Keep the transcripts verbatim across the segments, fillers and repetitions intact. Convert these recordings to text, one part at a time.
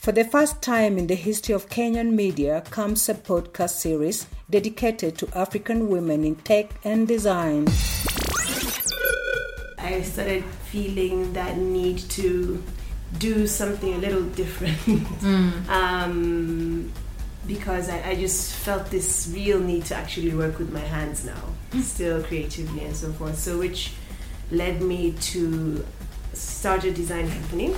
For the first time in the history of Kenyan media comes a podcast series dedicated to African women in tech and design. I started feeling that need to do something a little different mm. um, because I, I just felt this real need to actually work with my hands now, mm. still creatively and so forth. So which led me to start a design company.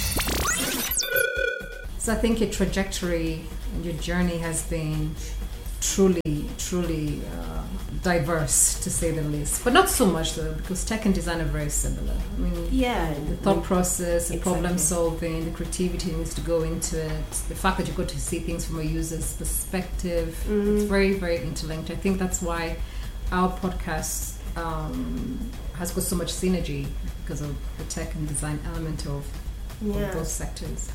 So I think your trajectory and your journey has been truly, truly uh, diverse, to say the least. But not so much, though, because tech and design are very similar. I mean, yeah, the thought process, the exactly. problem solving, the creativity needs to go into it. The fact that you got to see things from a user's perspective, mm. it's very, very interlinked. I think that's why our podcast um, has got so much synergy because of the tech and design element of, yeah. of those sectors.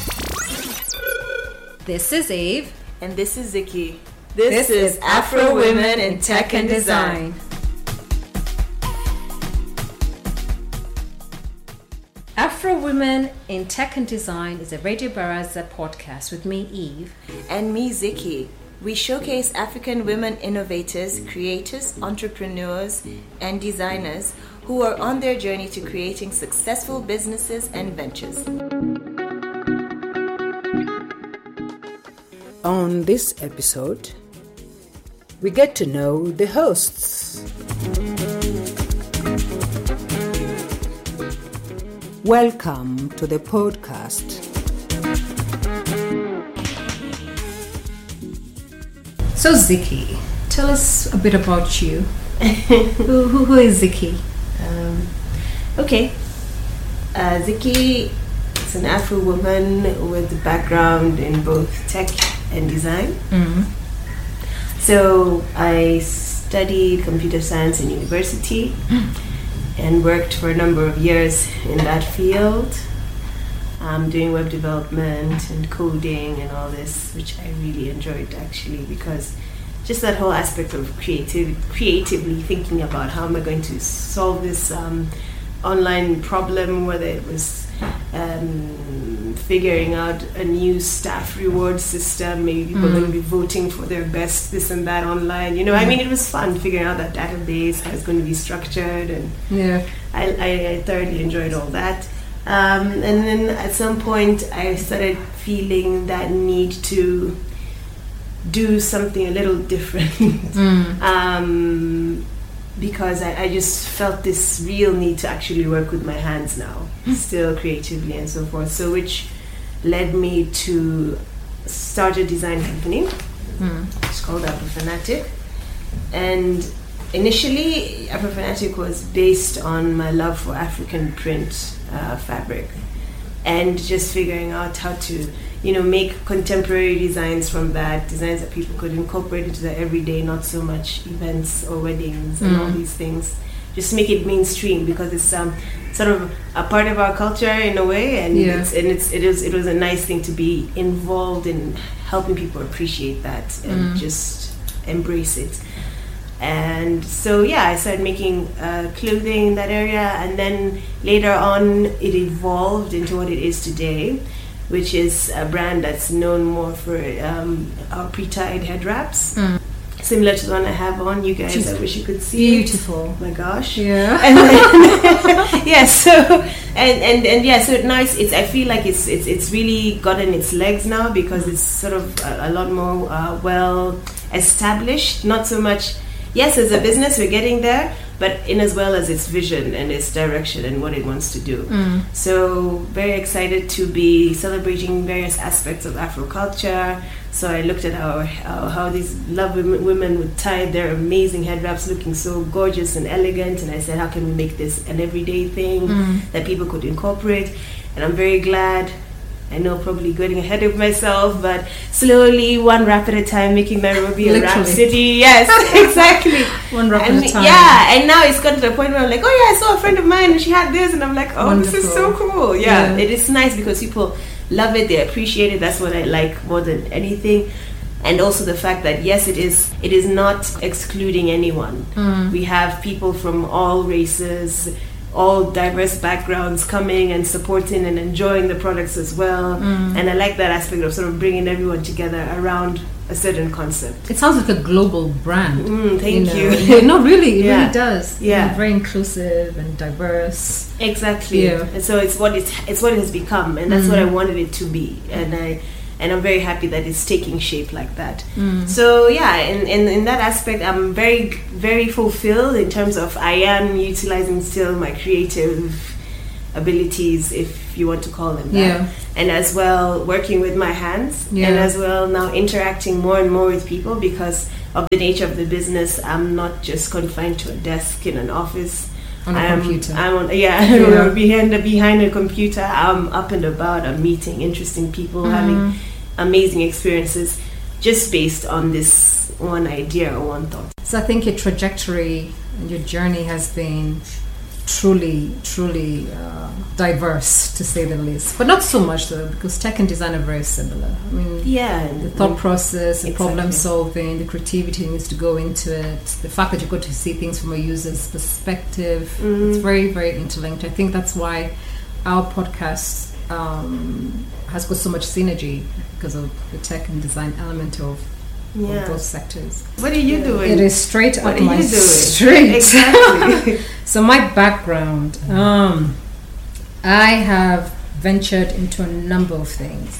This is Eve. And this is Ziki. This, this is Afro Women in Tech and Design. Afro Women in Tech and Design is a Radio Baraza podcast with me, Eve. And me, Ziki. We showcase African women innovators, creators, entrepreneurs, and designers who are on their journey to creating successful businesses and ventures. On this episode, we get to know the hosts. Welcome to the podcast. So Ziki, tell us a bit about you. who, who, who is Ziki? Um, okay, uh, Ziki is an Afro woman with a background in both tech and design. Mm-hmm. So I studied computer science in university and worked for a number of years in that field, um, doing web development and coding and all this, which I really enjoyed actually, because just that whole aspect of creative, creatively thinking about how am I going to solve this um, online problem, whether it was um, figuring out a new staff reward system, maybe people mm. are going to be voting for their best this and that online, you know, mm. I mean, it was fun figuring out that database, how it's going to be structured, and yeah, I, I, I thoroughly enjoyed all that. Um, and then at some point I started feeling that need to do something a little different mm. um, because I, I just felt this real need to actually work with my hands now, mm. still creatively and so forth. So which led me to start a design company. Mm. It's called Afrofanatic. And initially, Afrofanatic was based on my love for African print uh, fabric and just figuring out how to, you know, make contemporary designs from that, designs that people could incorporate into their everyday, not so much events or weddings and mm. all these things. Just make it mainstream because it's um, sort of a part of our culture in a way, and yeah. it's and it's it is it was a nice thing to be involved in helping people appreciate that and mm. just embrace it. And so yeah, I started making uh, clothing in that area, and then later on it evolved into what it is today, which is a brand that's known more for um, our pre-tied head wraps, mm. similar to the one I have on. You guys, She's I wish you could see. Beautiful. Oh my gosh. Yeah. And then, yeah. So and, and and yeah. So now it's, it's I feel like it's it's it's really gotten its legs now because it's sort of a, a lot more uh, well established. Not so much. Yes, as a business, we're getting there, but in as well as its vision and its direction and what it wants to do. Mm. So very excited to be celebrating various aspects of Afro culture. So I looked at how how, how these lovely women would tie their amazing head wraps looking so gorgeous and elegant, and I said, how can we make this an everyday thing mm. that people could incorporate? And I'm very glad. I know, probably getting ahead of myself, but slowly, one wrap at a time, making Nairobi a wrap city. Yes, exactly. One wrap and at a time. Yeah, and now it's gotten to the point where I'm like, oh yeah, I saw a friend of mine and she had this, and I'm like, oh, Wonderful. This is so cool. Yeah, yeah, it is nice because people love it, they appreciate it. That's what I like more than anything. And also the fact that yes, it is it is not excluding anyone. Mm. We have people from all races, all diverse backgrounds coming and supporting and enjoying the products as well. Mm. And I like that aspect of sort of bringing everyone together around a certain concept. It sounds like a global brand. Mm, thank you. you. Know? No, really, it Yeah. really does. Yeah. Very inclusive and diverse. Exactly. Yeah. And so it's what it's it's what it has become, and that's Mm. what I wanted it to be. And I and I'm very happy that it's taking shape like that. Mm. So yeah, in, in in that aspect, I'm very very fulfilled in terms of I am utilizing still my creative abilities, if you want to call them that. Yeah. And as well working with my hands, Yeah. and as well now interacting more and more with people because of the nature of the business. I'm not just confined to a desk in an office. On a I'm, computer. I'm on, yeah, Yeah. behind the, behind a computer. I'm up and about. I'm meeting interesting people, Mm. having amazing experiences, just based on this one idea or one thought. So I think your trajectory and your journey has been truly, truly uh, diverse, to say the least. But not so much, though, because tech and design are very similar. I mean, Yeah, the thought process, the Exactly. problem solving, the creativity needs to go into it, the fact that you've got to see things from a user's perspective. Mhm. It's very, very interlinked. I think that's why our podcast um, has got so much synergy because of the tech and design element of, yeah. of those sectors. What are you doing? It is straight What up are my you doing? street. Exactly. So my background, um, I have ventured into a number of things.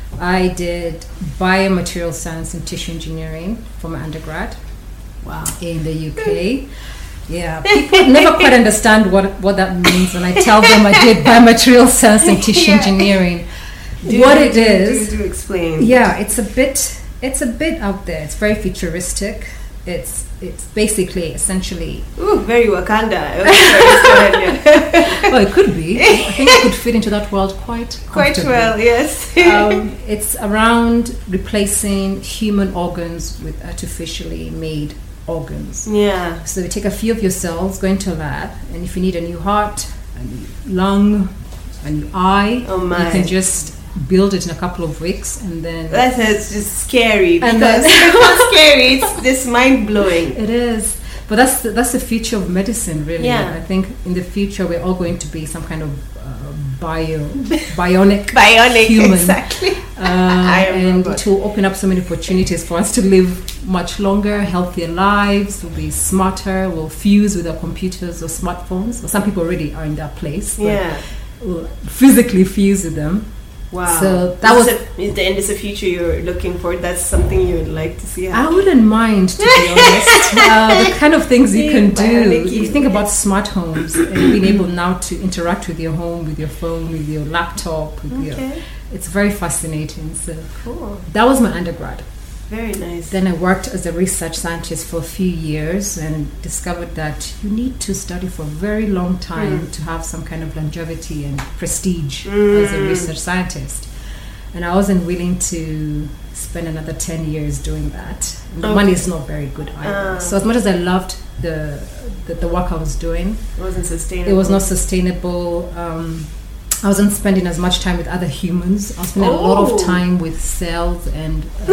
I did biomaterial science and tissue engineering for my undergrad Wow. in the U K. Yeah, people never quite understand what, what that means when I tell them I did biomaterial science and tissue Yeah. engineering. Do, what do, it is, Do, do explain. yeah, it's a bit, it's a bit out there. It's very futuristic. It's it's basically essentially. Ooh, very Wakanda. Okay, sorry, go ahead, yeah. Well, it could be. I think it could fit into that world quite Quite comfortably. well, yes. Um, it's around replacing human organs with artificially made organs. Yeah. So we take a few of your cells, go into a lab, and if you need a new heart, a new lung, a new eye, Oh my. you can just build it in a couple of weeks, and then That is just scary And because then- it's not scary. It's just mind blowing. it is. But that's the, that's the future of medicine, really. Yeah. I think in the future we're all going to be some kind of uh, bio, bionic, Bionic, human. exactly. Uh, am and robot. it will open up so many opportunities for us to live much longer, healthier lives. We'll be smarter. We'll fuse with our computers or smartphones. Well, some people already are in that place. but Yeah. we'll physically fuse with them. Wow. So that is was- this a, is the, and is the future you're looking for? That's something you would like to see I happen. wouldn't mind, to be honest. Uh, the kind of things you can do. Bionic You think about smart homes and being able now to interact with your home, with your phone, with your laptop. With your, Okay. it's very fascinating. So Cool. that was my undergrad. Very nice. Then I worked as a research scientist for a few years and discovered that you need to study for a very long time Mm. to have some kind of longevity and prestige Mm. as a research scientist. And I wasn't willing to spend another ten years doing that. And the Okay. money is not very good either. Ah. So as much as I loved the, the, the work I was doing, It wasn't sustainable. it was not sustainable. Um, I wasn't spending as much time with other humans. I was spending a lot Oh. of time with cells and uh,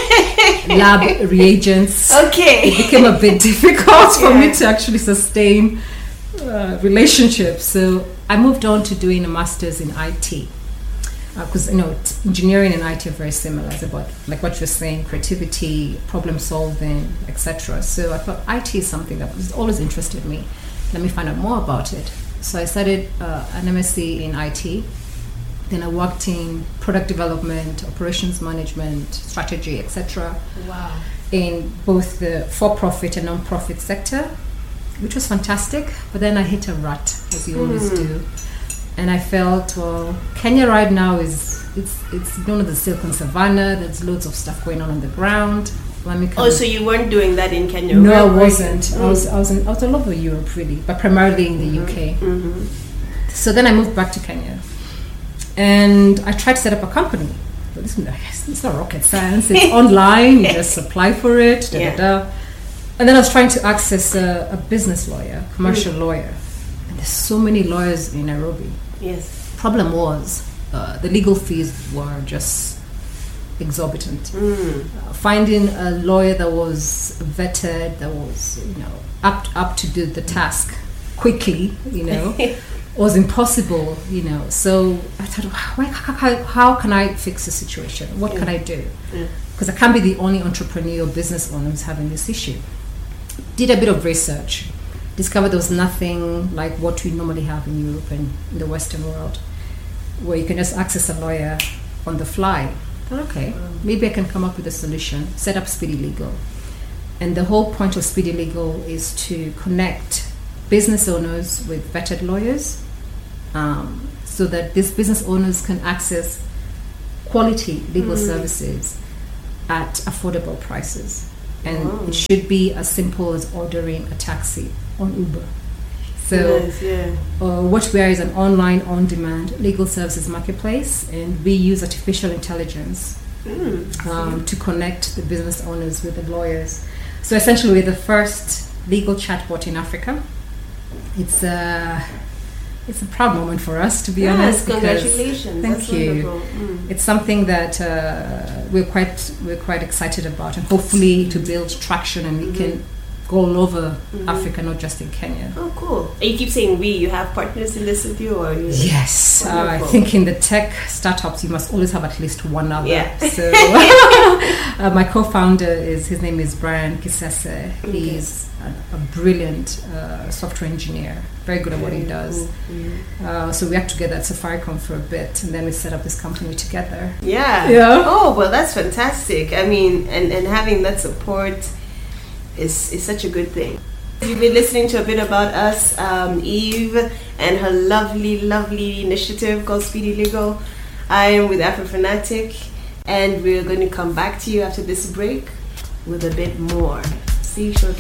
lab reagents. It Okay. became a bit difficult for Yeah. me to actually sustain uh, relationships. So I moved on to doing a master's in I T. Because, you know, t- engineering and I T are very similar. It's about, like what you're saying, creativity, problem solving, et cetera. So I thought I T is something that was always interested me. Let me find out more about it. So I started uh, an M S c in I T. Then I worked in product development, operations management, strategy, et cetera, Wow. in both the for-profit and non-profit sector, which was fantastic. But then I hit a rut, as you always Mm. do, and I felt, well, Kenya right now is it's it's known as the Silicon Savannah. There's loads of stuff going on on the ground. Let me come. Oh, so you weren't doing that in Kenya? no, Where I were you? wasn't. I was I was in, I was all over Europe really, but primarily in the U K. Mm-hmm. So then I moved back to Kenya, and I tried to set up a company. But this, it's not rocket science. It's online. You just apply for it. Da, Yeah. da, da. And then I was trying to access a, a business lawyer, commercial Mm. lawyer. And there's so many lawyers in Nairobi. Yes. Problem was uh, the legal fees were just exorbitant. Mm. Uh, finding a lawyer that was vetted, that was you know up up to do the task quickly, you know, was impossible, you know. So I thought, how, how, how can I fix the situation? What yeah. can I do? Because yeah. I can't be the only entrepreneur or business owner who's having this issue. Did a bit of research, discovered there was nothing like what we normally have in Europe and in the Western world, where you can just access a lawyer on the fly. I thought, okay, maybe I can come up with a solution, set up Speedy Legal. And the whole point of Speedy Legal is to connect business owners with vetted lawyers, um, so that these business owners can access quality legal mm. services at affordable prices. And oh. it should be as simple as ordering a taxi on Uber. So yes, yeah. uh, what we are is an online on-demand legal services marketplace, and we use artificial intelligence mm. um, to connect the business owners with the lawyers. So essentially, we're the first legal chatbot in Africa. It's a it's a proud moment for us, to be yes, honest. Congratulations! Thank That's you. Mm. It's something that uh, we're quite we're quite excited about, and hopefully to build traction, and we mm-hmm. can go all over mm-hmm. Africa, not just in Kenya. Oh, cool! And you keep saying we. You have partners in this with you, or you? Yes, uh, I think in the tech startups you must always have at least one other. Yeah. So uh, my co-founder is his name is Brian Kisese. Okay. He's a, a brilliant uh, software engineer, very good at what he does. Mm-hmm. Uh, so we worked together at Safaricom for a bit, and then we set up this company together. Yeah. Yeah. Oh well, that's fantastic. I mean, and and having that support is is such a good thing. You've been listening to a bit about us, um, Eve, and her lovely, lovely initiative called Speedy Legal. I am with Afrofanatic, and we're going to come back to you after this break with a bit more. See you shortly.